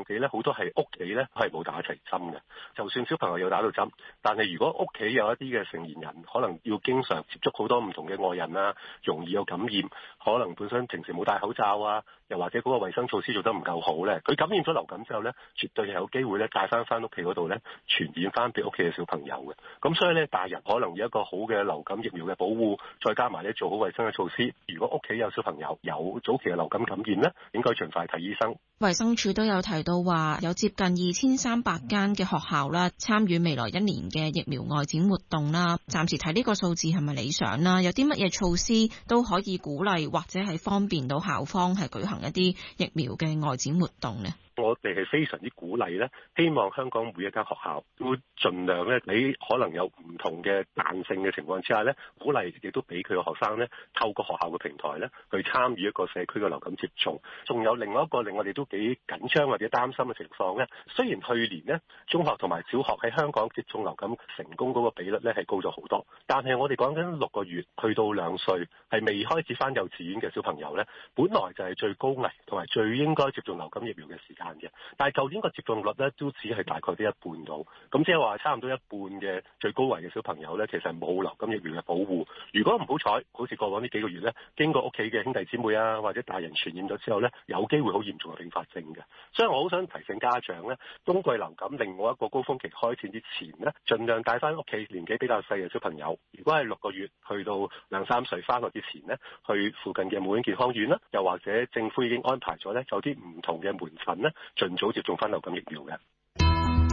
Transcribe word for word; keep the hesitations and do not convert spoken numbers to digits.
重地咧，好多係屋企咧係冇打齊針嘅。就算小朋友有打到針，但係如果屋企有一啲嘅成年人，可能要經常接觸好多唔同嘅外人啊，容易有感染，可能本身平時冇戴口罩啊，又或者嗰個衞生措施做得唔夠好咧，佢感染咗流感之後咧，絕對係有機會咧帶翻翻屋企嗰度咧，傳染翻俾屋企嘅小朋友嘅。咁所以咧，大人可能有一個好嘅流感疫苗嘅保護，再加埋咧做好衞生嘅措施。如果屋企有小朋友有早期嘅流感感染咧，應該盡快睇醫生。 衛生署都有提到話，有接近二千三百間嘅學校啦，參與未來一年嘅疫苗外展活動啦。暫時睇呢個數字係咪理想啦？有啲乜嘢措施都可以鼓勵或者係方便到校方係舉行一啲疫苗嘅外展活動呢？ 我哋係非常之鼓勵咧，希望香港每一間學校都盡量咧，你可能有唔同嘅彈性嘅情況之下咧，鼓勵亦都俾佢嘅學生咧，透過學校嘅平台咧，去參與一個社區嘅流感接種。仲有另外一個令我哋都幾緊張或者擔心嘅情況咧，雖然去年呢，中學同埋小學喺香港接種流感成功嗰個比率咧係高咗好多，但係我哋講緊六個月去到兩歲係未開始返幼稚園嘅小朋友咧，本來就係最高危同埋最應該接種流感疫苗嘅時間嘅，但係舊年個接種率咧都只係大概得一半到，咁即係話差唔多一半嘅最高危嘅小朋友咧，其實係冇流感疫苗嘅保護。如果唔好彩，好似過往呢幾個月咧，經過屋企嘅兄弟姊妹啊或者大人傳染咗之後咧，有機會好嚴重嘅併發症嘅。所以我好想提醒家長咧，冬季流感另外一個高峰期開始之前咧，盡量帶翻屋企年紀比較細嘅小朋友，如果係六個月去到兩三歲翻學之前咧，去附近嘅母嬰健康院啦，又或者政府已經安排咗咧，有啲唔同嘅門診咧，盡早接種翻流感疫苗嘅。